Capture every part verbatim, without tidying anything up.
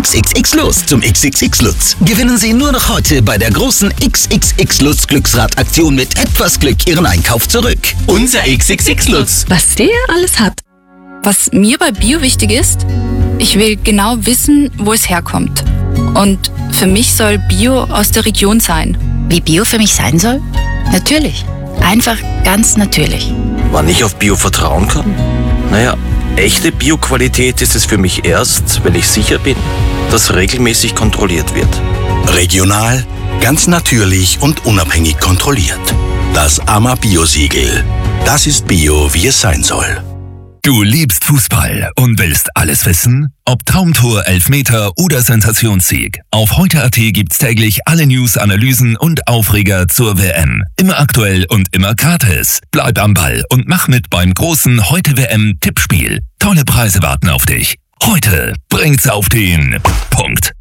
X X X Lutz zum X X X Lutz. Gewinnen Sie nur noch heute bei der großen X X X Lutz Glücksradaktion mit etwas Glück Ihren Einkauf zurück. Unser X X X Lutz. Was der alles hat. Was mir bei Bio wichtig ist, ich will genau wissen, wo es herkommt. Und für mich soll Bio aus der Region sein. Wie Bio für mich sein soll? Natürlich. Einfach ganz natürlich. Wann ich auf Bio vertrauen kann? Naja, echte Bio-Qualität ist es für mich erst, wenn ich sicher bin, dass regelmäßig kontrolliert wird. Regional, ganz natürlich und unabhängig kontrolliert. Das A M A Bio-Siegel. Das ist Bio, wie es sein soll. Du liebst Fußball und willst alles wissen? Ob Traumtor, Elfmeter oder Sensationssieg. Auf heute Punkt at gibt's täglich alle News, Analysen und Aufreger zur W M. Immer aktuell und immer gratis. Bleib am Ball und mach mit beim großen Heute-W M-Tippspiel. Tolle Preise warten auf dich. Heute bringt's auf den Punkt.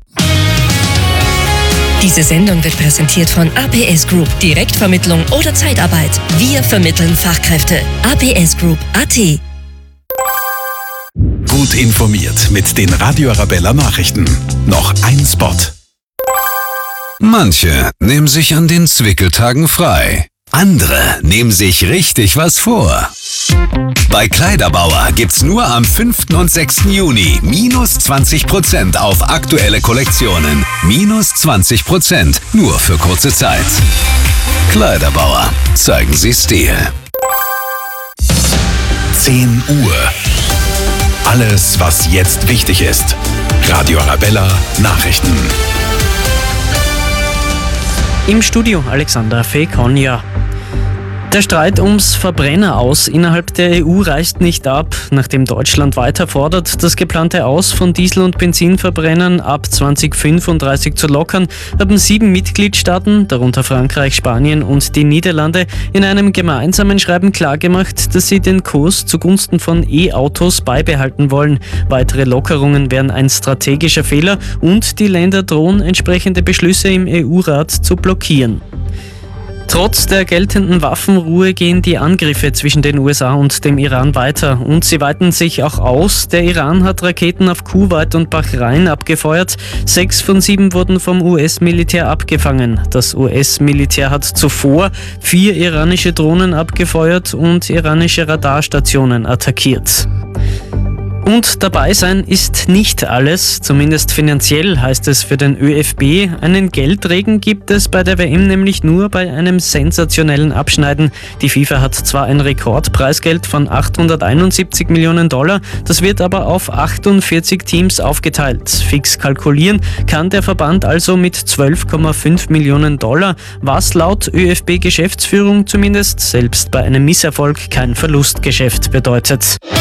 Diese Sendung wird präsentiert von A P S Group. Direktvermittlung oder Zeitarbeit. Wir vermitteln Fachkräfte. A P S Group Punkt at. Gut informiert mit den Radio Arabella Nachrichten. Noch ein Spot. Manche nehmen sich an den Zwickeltagen frei. Andere nehmen sich richtig was vor. Bei Kleiderbauer gibt's nur am fünften und sechsten Juni minus zwanzig Prozent auf aktuelle Kollektionen. Minus zwanzig Prozent nur für kurze Zeit. Kleiderbauer, zeigen Sie Stil. zehn Uhr. Alles, was jetzt wichtig ist. Radio Arabella Nachrichten. Im Studio Alexander Fekonja. Der Streit ums Verbrenneraus innerhalb der E U reißt nicht ab. Nachdem Deutschland weiter fordert, das geplante Aus von Diesel- und Benzinverbrennern ab zwanzig fünfunddreißig zu lockern, haben sieben Mitgliedstaaten, darunter Frankreich, Spanien und die Niederlande, in einem gemeinsamen Schreiben klargemacht, dass sie den Kurs zugunsten von E-Autos beibehalten wollen. Weitere Lockerungen wären ein strategischer Fehler und die Länder drohen, entsprechende Beschlüsse im E U-Rat zu blockieren. Trotz der geltenden Waffenruhe gehen die Angriffe zwischen den U S A und dem Iran weiter und sie weiten sich auch aus. Der Iran hat Raketen auf Kuwait und Bahrain abgefeuert. Sechs von sieben wurden vom U S-Militär abgefangen. Das U S-Militär hat zuvor vier iranische Drohnen abgefeuert und iranische Radarstationen attackiert. Und dabei sein ist nicht alles, zumindest finanziell heißt es für den ÖFB. Einen Geldregen gibt es bei der W M nämlich nur bei einem sensationellen Abschneiden. Die FIFA hat zwar ein Rekordpreisgeld von achthunderteinundsiebzig Millionen Dollar, das wird aber auf achtundvierzig Teams aufgeteilt. Fix kalkulieren kann der Verband also mit zwölf Komma fünf Millionen Dollar, was laut ÖFB-Geschäftsführung zumindest selbst bei einem Misserfolg kein Verlustgeschäft bedeutet.